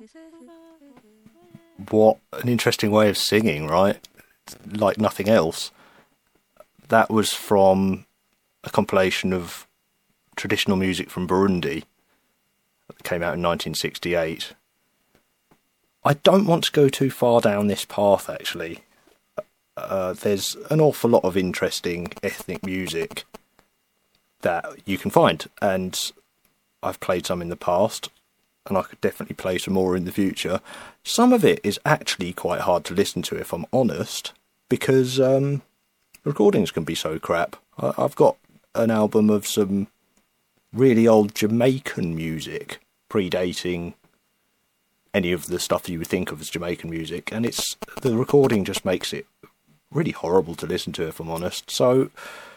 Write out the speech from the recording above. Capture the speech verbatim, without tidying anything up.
What an interesting way of singing, right? Like nothing else. That was from a compilation of traditional music from Burundi that came out in nineteen sixty-eight. I don't want to go too far down this path, actually. Uh, there's an awful lot of interesting ethnic music that you can find, and I've played some in the past, and I could definitely play some more in the future. Some of it is actually quite hard to listen to, if I'm honest, because um, recordings can be so crap. I- I've got an album of some really old Jamaican music, predating any of the stuff you would think of as Jamaican music, and it's the recording just makes it really horrible to listen to, if I'm honest. So